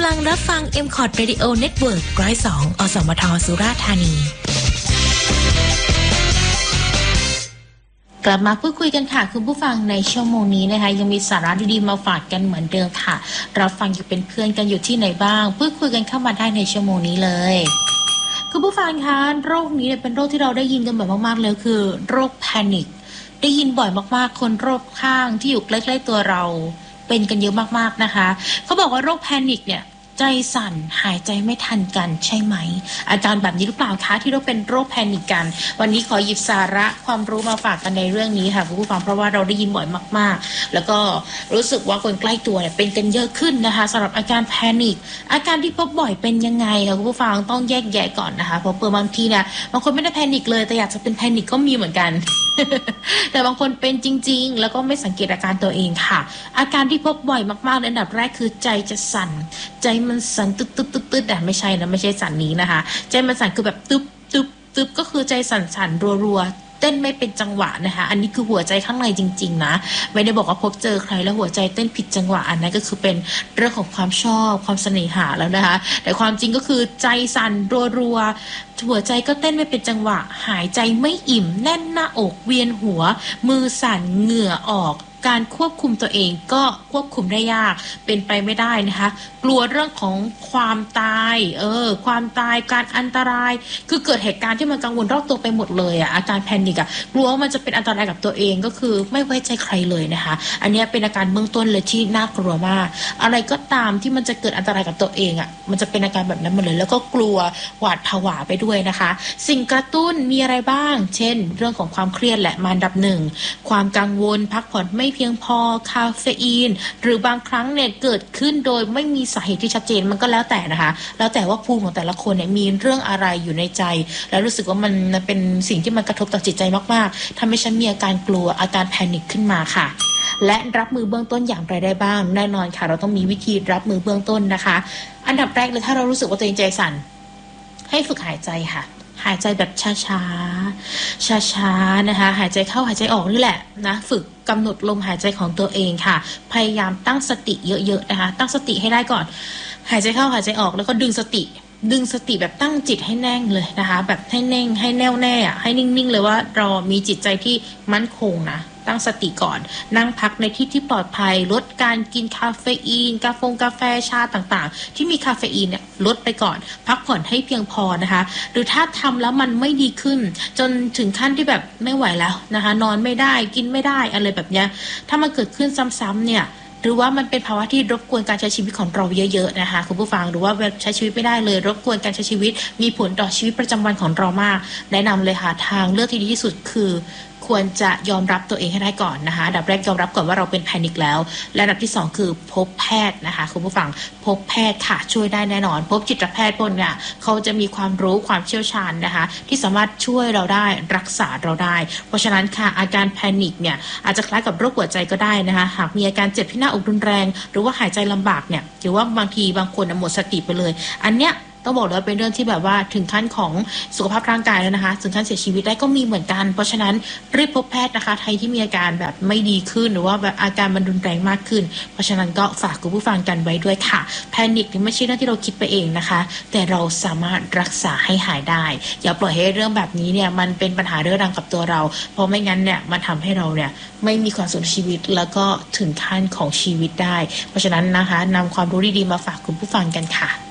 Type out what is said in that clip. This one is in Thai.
ลังรับฟัง MCOT Radio Network 102 อสมท สุราษฎร์ธานีกลับมาพูดคุยกันค่ะคุณผู้ฟังในชั่วโมงนี้นะคะยังมีสาระดีๆมาฝากกันเหมือนเดิมค่ะรับฟังอยู่เป็นเพื่อนกันอยู่ที่ไหนบ้างพูดคุยกันเข้ามาได้ในชั่วโมงนี้เลยคุณผู้ฟังคะโรคนี้เป็นโรคที่เราได้ยินกันบ่อยมากๆเลยคือโรคแพนิคได้ยินบ่อยมากๆคนรอบข้างที่อยู่ใกล้ๆตัวเราเป็นกันเยอะมากๆนะคะเขาบอกว่าโรคแพนิคเนี่ยใจสั่นหายใจไม่ทันกันใช่ไหมอาการแบบนี้หรือเปล่าคะที่เราเป็นโรคแพนิคกันวันนี้ขอหยิบสาระความรู้มาฝากกันในเรื่องนี้ค่ะคุณผู้ฟังเพราะว่าเราได้ยินบ่อยมากๆแล้วก็รู้สึกว่าคนใกล้ตัวเนี่ยเป็นกันเยอะขึ้นนะคะสำหรับอาการแพนิคอาการที่พบบ่อยเป็นยังไงคะคุณผู้ฟังต้องแยกแยะก่อนนะคะเพราะบางทีเนี่ยบางคนไม่ได้แพนิคเลยแต่อยากจะเป็นแพนิคก็มีเหมือนกัน แต่บางคนเป็นจริงๆแล้วก็ไม่สังเกตอาการตัวเองค่ะอาการที่พบบ่อยมากๆในอันดับแรกคือใจจะสั่นใจมันสั่นตึ๊ดแต่ไม่ใช่นะไม่ใช่สั่นนี้นะคะใจมันสั่นคือแบบตึ๊บก็คือใจสั่นรัวเต้นไม่เป็นจังหวะนะคะอันนี้คือหัวใจข้างในจริงๆนะไม่ได้บอกว่าพบเจอใครแล้วหัวใจเต้นผิดจังหวะอันนั้นก็คือเป็นเรื่องของความชอบความเสน่หาแล้วนะคะแต่ความจริงก็คือใจสั่นรัวหัวใจก็เต้นไม่เป็นจังหวะหายใจไม่อิ่มแน่นหน้าอกเวียนหัวมือสั่นเหงื่อออกการควบคุมตัวเองก็ควบคุมได้ยากเป็นไปไม่ได้นะคะกลัวเรื่องของความตายความตายการอันตรายคือเกิดเหตุการณ์ที่มันกังวลรอบตัวไปหมดเลยอาการแพนิคกลัวว่ามันจะเป็นอันตรายกับตัวเองก็คือไม่ไว้ใจใครเลยนะคะอันนี้เป็นอาการเบื้องต้นเลยที่น่ากลัวมากอะไรก็ตามที่มันจะเกิดอันตรายกับตัวเองมันจะเป็นอาการแบบนั้นหมดเลยแล้วก็กลัวหวาดผวาไปด้วยนะคะสิ่งกระตุ้นมีอะไรบ้างเช่นเรื่องของความเครียดแหละมาอันดับหนึ่งความกังวลพักผ่อนไม่เพียงพอคาเฟอีนหรือบางครั้งเนี่ยเกิดขึ้นโดยไม่มีสาเหตุที่ชัดเจนมันก็แล้วแต่นะคะแล้วแต่ว่าภูมิของแต่ละคนเนี่ยมีเรื่องอะไรอยู่ในใจแล้วรู้สึกว่ามันเป็นสิ่งที่มันกระทบต่อจิตใจมากๆทำให้ฉันมีอาการกลัวอาการแพนิคขึ้นมาค่ะและรับมือเบื้องต้นอย่างไรได้บ้างแน่นอนค่ะเราต้องมีวิธีรับมือเบื้องต้นนะคะอันดับแรกเลยถ้าเรารู้สึกว่าตัวเองใจสั่นให้ฝึกหายใจค่ะหายใจแบบช้าๆนะคะหายใจเข้าหายใจออกนี่แหละนะฝึกกำหนดลมหายใจของตัวเองค่ะพยายามตั้งสติเยอะๆนะคะตั้งสติให้ได้ก่อนหายใจเข้าหายใจออกแล้วก็ดึงสติแบบตั้งจิตให้แน่งเลยนะคะแบบให้แน่งให้แน่วแน่ให้นิ่งๆเลยว่าเรามีจิตใจที่มั่นคงนะตั้งสติก่อนนั่งพักในที่ที่ปลอดภัยลดการกินคาเฟอีนกาแฟชาต่างๆที่มีคาเฟอีนเนี่ยลดไปก่อนพักผ่อนให้เพียงพอนะคะหรือถ้าทำแล้วมันไม่ดีขึ้นจนถึงขั้นที่แบบไม่ไหวแล้วนะคะนอนไม่ได้กินไม่ได้อะไรแบบเนี้ยถ้ามันเกิดขึ้นซ้ำๆเนี่ยหรือว่ามันเป็นภาวะที่รบกวนการใช้ชีวิตของเราเยอะๆนะคะคุณผู้ฟังหรือว่าใช้ชีวิตไม่ได้เลยรบกวนการใช้ชีวิตมีผลต่อชีวิตประจำวันของเรามากแนะนำเลยค่ะทางเลือกที่ดีที่สุดคือควรจะยอมรับตัวเองให้ได้ก่อนนะคะอันดับแรกยอมรับก่อนว่าเราเป็นแพนิคแล้วและอันดับที่2คือพบแพทย์นะคะคุณผู้ฟังพบแพทย์ค่ะช่วยได้แน่นอนพบจิตแพทย์พวกเนี่ยเขาจะมีความรู้ความเชี่ยวชาญนะคะที่สามารถช่วยเราได้รักษาเราได้เพราะฉะนั้นค่ะอาการแพนิคเนี่ยอาจจะคล้ายกับโรคหัวใจก็ได้นะคะหากมีอาการเจ็บที่หน้าอกรุนแรงหรือว่าหายใจลำบากเนี่ยหรือว่าบางทีบางคนหมดสติไปเลยอันเนี้ยต้องบอกเลยว่าเป็นเรื่องที่แบบว่าถึงขั้นของสุขภาพร่างกายแล้วนะคะถึงขั้นเสียชีวิตได้ก็มีเหมือนกันเพราะฉะนั้นรีบพบแพทย์นะคะใครที่มีอาการแบบไม่ดีขึ้นหรือว่าแบบอาการมันรุนแรงมากขึ้นเพราะฉะนั้นก็ฝากคุณผู้ฟังกันไว้ด้วยค่ะแพนิคนี่ไม่ใช่เรื่องที่เราคิดไปเองนะคะแต่เราสามารถรักษาให้หายได้อย่าปล่อยให้เรื่องแบบนี้เนี่ยมันเป็นปัญหาเรื้อรังกับตัวเราเพราะไม่งั้นเนี่ยมันทำให้เราเนี่ยไม่มีความสุขชีวิตแล้วก็ถึงขั้นของชีวิตได้เพราะฉะนั้นนะคะนำความรู้ดีๆมาฝากคุณผู้ฟังกันค่ะ